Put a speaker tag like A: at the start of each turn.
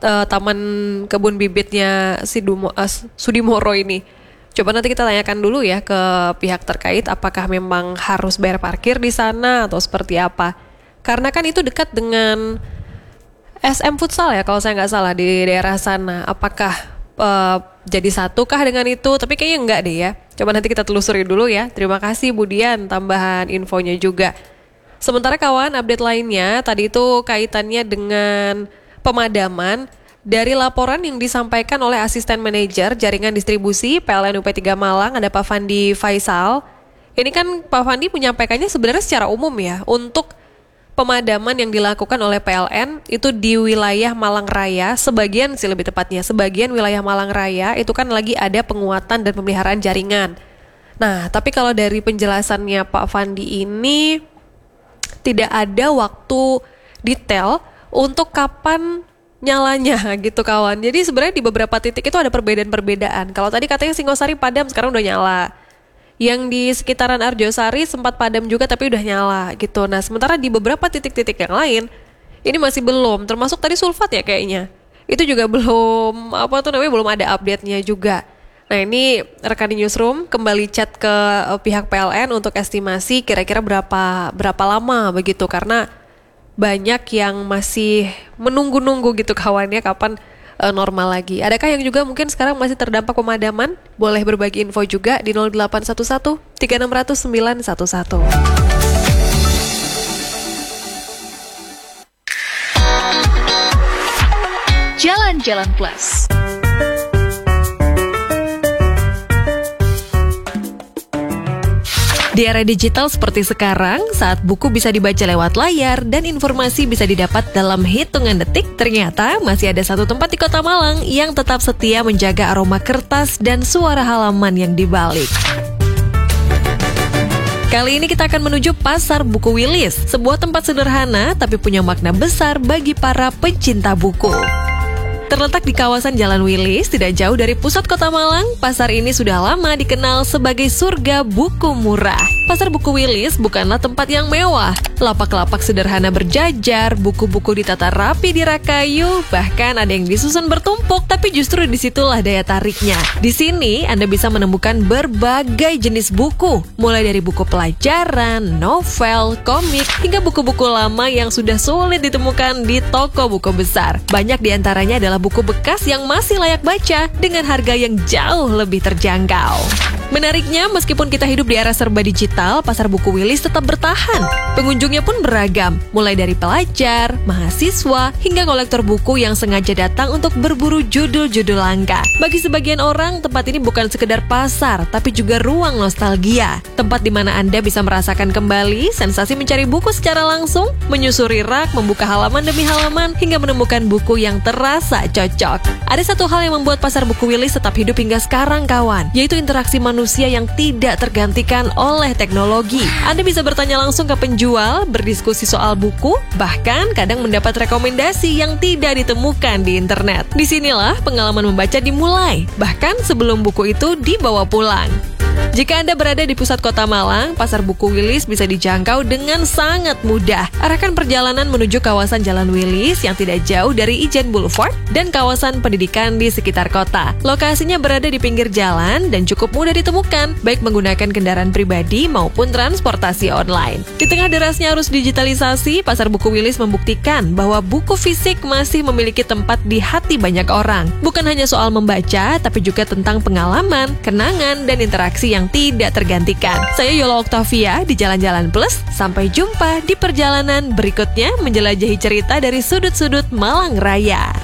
A: taman kebun bibitnya Sudimoro ini. Coba nanti kita tanyakan dulu ya ke pihak terkait apakah memang harus bayar parkir di sana atau seperti apa. Karena kan itu dekat dengan SM Futsal ya kalau saya nggak salah di daerah sana. Apakah jadi satukah dengan itu? Tapi kayaknya enggak deh ya. Coba nanti kita telusuri dulu ya. Terima kasih Bu Dian tambahan infonya juga. Sementara kawan update lainnya tadi itu kaitannya dengan pemadaman. Dari laporan yang disampaikan oleh asisten manajer jaringan distribusi PLN UP3 Malang, ada Pak Fandi Faisal. Ini kan Pak Fandi menyampaikannya sebenarnya secara umum ya, untuk pemadaman yang dilakukan oleh PLN itu di wilayah Malang Raya, sebagian sih lebih tepatnya, sebagian wilayah Malang Raya itu kan lagi ada penguatan dan pemeliharaan jaringan. Nah, tapi kalau dari penjelasannya Pak Fandi ini tidak ada waktu detail untuk kapan nyalanya gitu kawan. Jadi sebenarnya di beberapa titik itu ada perbedaan-perbedaan. Kalau tadi katanya Singosari padam, sekarang udah nyala. Yang di sekitaran Arjosari sempat padam juga tapi udah nyala gitu. Nah sementara di beberapa titik-titik yang lain ini masih belum. Termasuk tadi sulfat ya kayaknya. Itu juga belum belum ada update-nya juga. Nah ini rekan di newsroom kembali chat ke pihak PLN untuk estimasi kira-kira berapa lama begitu, karena banyak yang masih menunggu-nunggu gitu kawannya kapan normal lagi. Adakah yang juga mungkin sekarang masih terdampak pemadaman? Boleh berbagi info juga di 0811 3600 911.
B: Jalan-Jalan Plus.
A: Di era digital seperti sekarang, saat buku bisa dibaca lewat layar dan informasi bisa didapat dalam hitungan detik, ternyata masih ada satu tempat di Kota Malang yang tetap setia menjaga aroma kertas dan suara halaman yang dibalik. Kali ini kita akan menuju Pasar Buku Wilis, sebuah tempat sederhana tapi punya makna besar bagi para pencinta buku. Terletak di kawasan Jalan Wilis, tidak jauh dari pusat Kota Malang, pasar ini sudah lama dikenal sebagai surga buku murah. Pasar Buku Wilis bukanlah tempat yang mewah. Lapak-lapak sederhana berjajar, buku-buku ditata rapi di rak kayu, bahkan ada yang disusun bertumpuk, tapi justru disitulah daya tariknya. Di sini Anda bisa menemukan berbagai jenis buku, mulai dari buku pelajaran, novel, komik, hingga buku-buku lama yang sudah sulit ditemukan di toko buku besar. Banyak diantaranya adalah buku bekas yang masih layak baca dengan harga yang jauh lebih terjangkau. Menariknya, meskipun kita hidup di era serba digital, Pasar Buku Wilis tetap bertahan. Pengunjungnya pun beragam, mulai dari pelajar, mahasiswa, hingga kolektor buku yang sengaja datang untuk berburu judul-judul langka. Bagi sebagian orang, tempat ini bukan sekedar pasar, tapi juga ruang nostalgia. Tempat di mana Anda bisa merasakan kembali sensasi mencari buku secara langsung, menyusuri rak, membuka halaman demi halaman, hingga menemukan buku yang terasa cocok. Ada satu hal yang membuat Pasar Buku Wilis tetap hidup hingga sekarang, kawan, yaitu interaksi manusia yang tidak tergantikan oleh teknologi. Anda bisa bertanya langsung ke penjual, berdiskusi soal buku, bahkan kadang mendapat rekomendasi yang tidak ditemukan di internet. Disinilah pengalaman membaca dimulai, bahkan sebelum buku itu dibawa pulang. Jika Anda berada di pusat Kota Malang, Pasar Buku Wilis bisa dijangkau dengan sangat mudah. Arahkan perjalanan menuju kawasan Jalan Wilis yang tidak jauh dari Ijen Boulevard dan kawasan pendidikan di sekitar kota. Lokasinya berada di pinggir jalan dan cukup mudah ditemukan, baik menggunakan kendaraan pribadi maupun transportasi online. Di tengah derasnya arus digitalisasi, Pasar Buku Wilis membuktikan bahwa buku fisik masih memiliki tempat di hati banyak orang. Bukan hanya soal membaca, tapi juga tentang pengalaman, kenangan, dan interaksi yang tidak tergantikan. Saya Yola Oktavia di Jalan-Jalan Plus. Sampai jumpa di perjalanan berikutnya menjelajahi cerita dari sudut-sudut Malang Raya.